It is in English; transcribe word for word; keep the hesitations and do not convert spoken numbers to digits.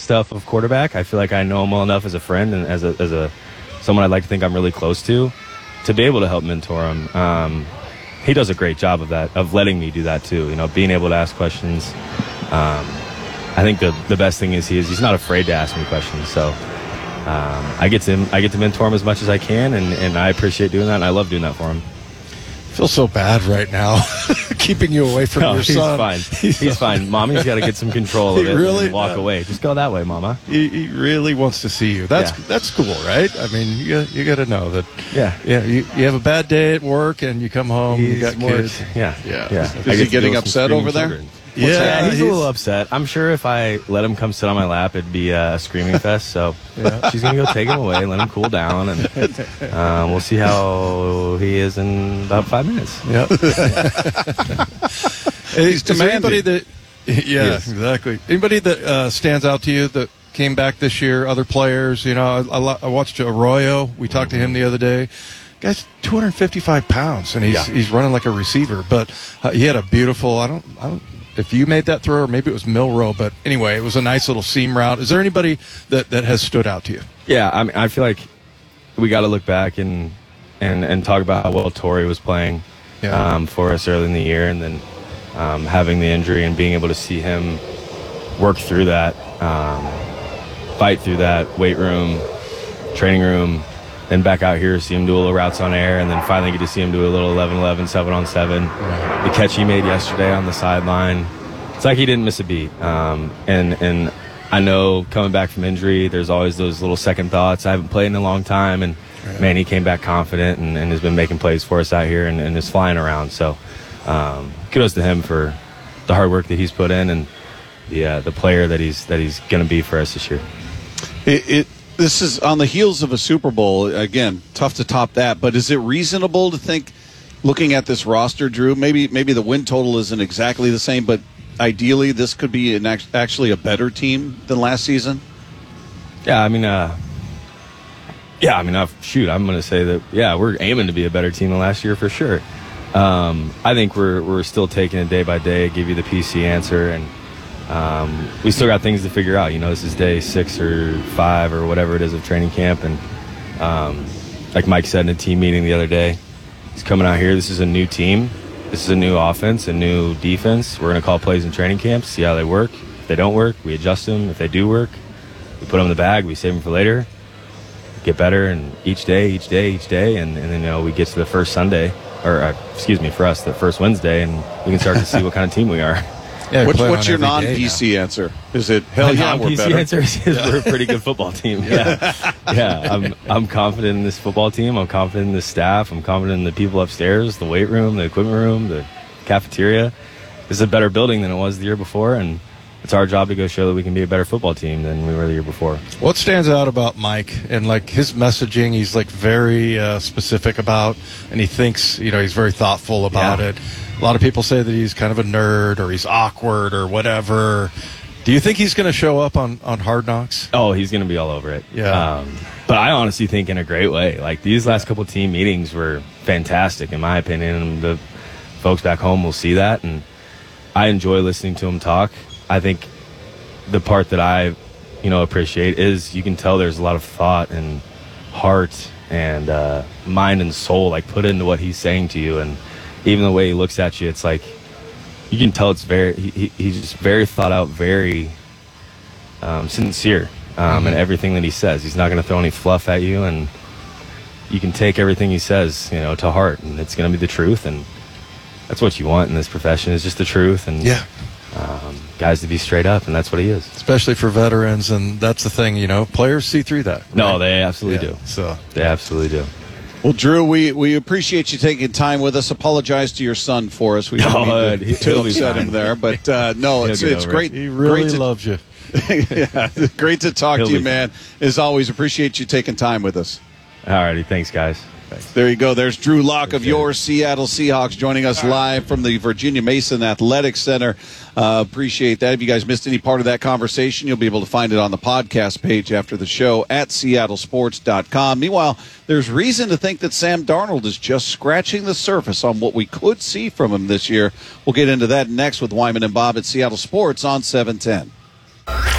stuff of quarterback. I feel like I know him well enough as a friend and as a, as a someone I'd like to think I'm really close to, to be able to help mentor him. Um, he does a great job of that, of letting me do that too. You know, being able to ask questions. Um, I think the the best thing is he is he's not afraid to ask me questions. So um, I get to I get to mentor him as much as I can, and, and I appreciate doing that, and I love doing that for him. I feel so bad right now, keeping you away from no, your he's son. Fine. He's, he's fine. Mommy's got to get some control of he it really, and walk uh, away. Just go that way, Mama. He, he really wants to see you. That's yeah. that's cool, right? I mean, you you got to know that. Yeah, yeah. You, you have a bad day at work, and you come home. He's you got more, kids. Yeah, yeah. yeah. Is he getting upset over there? Children. Yeah, yeah he's, he's a little upset. I'm sure if I let him come sit on my lap, it'd be a screaming fest. So yeah. She's going to go take him away and let him cool down. And um, we'll see how he is in about five minutes. Yep. He's demanding. Anybody that, yeah, exactly. Anybody that uh, stands out to you that came back this year, other players? You know, I, I, I watched Arroyo. We talked to him the other day. Guy's two hundred fifty-five pounds, and he's yeah. he's running like a receiver. But uh, he had a beautiful, I don't, I don't, if you made that throw, or maybe it was Milrow, but anyway, it was a nice little seam route. Is there anybody that, that has stood out to you? Yeah, I mean, I feel like we got to look back and, and, and talk about how well Torrey was playing yeah. um, for us early in the year, and then um, having the injury and being able to see him work through that, um, fight through that, weight room, training room, then back out here, see him do a little routes on air, and then finally get to see him do a little eleven eleven, seven on seven. The catch he made yesterday on the sideline, it's like he didn't miss a beat. Um, and and I know coming back from injury, there's always those little second thoughts. I haven't played in a long time, and right. man, he came back confident and, and has been making plays for us out here and, and is flying around. So um, kudos to him for the hard work that he's put in and the uh, the player that he's that he's going to be for us this year. It. it This is on the heels of a Super Bowl. Again, tough to top that. But is it reasonable to think, looking at this roster, Drew, maybe maybe the win total isn't exactly the same, but ideally this could be an act- actually a better team than last season? Yeah, I mean, uh, yeah, I mean, uh, shoot, I'm going to say that, yeah, we're aiming to be a better team than last year for sure. Um, I think we're we're still taking it day by day, give you the P C answer, and Um, we still got things to figure out. You know, this is day six or five or whatever it is of training camp. And um, like Mike said in a team meeting the other day, he's coming out here. This is a new team. This is a new offense, a new defense. We're going to call plays in training camp, see how they work. If they don't work, we adjust them. If they do work, we put them in the bag. We save them for later. Get better, and each day, each day, each day. And, and then, you know, we get to the first Sunday, or uh, excuse me, for us, the first Wednesday, and we can start to see what kind of team we are. Yeah, what's what's your non-P C answer? Is it hell yeah, we're better? Non-P C answer is we're a pretty good football team. Yeah, yeah. I'm I'm confident in this football team. I'm confident in the staff. I'm confident in the people upstairs, the weight room, the equipment room, the cafeteria. This is a better building than it was the year before, and it's our job to go show that we can be a better football team than we were the year before. What stands out about Mike and like his messaging? He's like very uh, specific about, and he thinks, you know, he's very thoughtful about yeah. it. A lot of people say that he's kind of a nerd or he's awkward or whatever. Do you think he's going to show up on, on Hard Knocks? Oh, he's going to be all over it. Yeah. Um, but I honestly think in a great way. Like, these last couple team meetings were fantastic, in my opinion. And the folks back home will see that. And I enjoy listening to him talk. I think the part that I, you know, appreciate is you can tell there's a lot of thought and heart and uh, mind and soul, like, put into what he's saying to you. And even the way he looks at you, it's like you can tell it's very he, he's just very thought out, very um, sincere um, mm-hmm. in everything that he says. He's not going to throw any fluff at you, and you can take everything he says, you know, to heart, and it's going to be the truth. And that's what you want in this profession, is just the truth. And yeah, um, guys to be straight up, and that's what he is. Especially for veterans, and that's the thing, you know, players see through that. Right? No, they absolutely yeah, do. So they absolutely do. Well, Drew, we, we appreciate you taking time with us. Apologize to your son for us. We don't no, mean to, to upset him there, but uh, no, it's it's great. He really great to, loves you. yeah, great to talk He'll to you, man. As always, appreciate you taking time with us. All righty, thanks, guys. Thanks. There you go. There's Drew Lock of your Seattle Seahawks joining us live from the Virginia Mason Athletic Center. Uh, appreciate that. If you guys missed any part of that conversation, you'll be able to find it on the podcast page after the show at seattle sports dot com. Meanwhile, there's reason to think that Sam Darnold is just scratching the surface on what we could see from him this year. We'll get into that next with Wyman and Bob at Seattle Sports on seven ten.